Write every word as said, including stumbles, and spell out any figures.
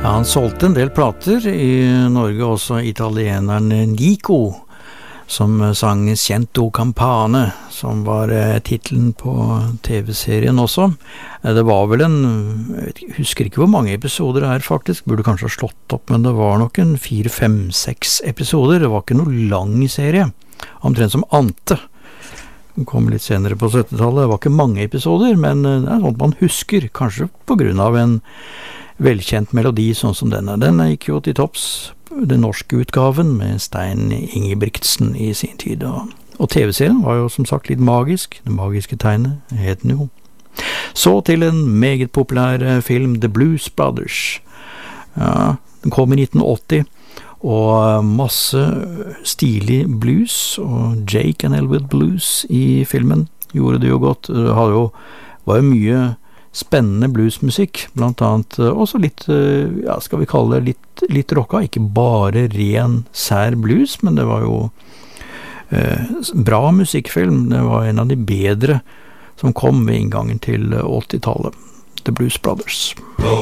Ja, han solgte en del plater i Norge, også italieneren Nico, som sang Cento Campane, som var titlen på tv-serien også. Det var vel en, jeg husker ikke hvor mange episoder det er faktisk, burde kanskje ha slått opp, men det var nok en fire, fem, seks episoder. Det var ikke noe lang serie, omtrent som Ante. Den kom litt senere på syttitallet. Det var ikke mange episoder, men det er sånt man husker, kanskje på grunn av en velkjent melodi sånn som denne. Den gikk jo til topps, den norske utgaven med Stein Ingebrigtsen i sin tid. Og, og tv-serien var jo som sagt litt magisk. Det magiske tegnet het den jo. Så til en meget populær film, The Blues Brothers. Ja, den kom i nitten åtti, og masse stilig blues, og Jake and Elwood Blues i filmen gjorde det jo godt. Det hadde jo, var jo mye spennende bluesmusikk, blant annet også litt, ja, skal vi kalle det litt, litt rocka, ikke bare ren sær blues, men det var jo eh, bra musikkfilm. Det var en av de bedre som kom ved inngangen til åttitallet, The Blues Brothers.